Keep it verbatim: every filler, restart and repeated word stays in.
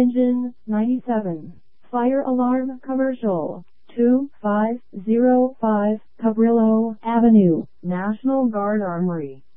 Engine ninety-seven. Fire alarm commercial. two five zero five Cabrillo Avenue, National Guard Armory.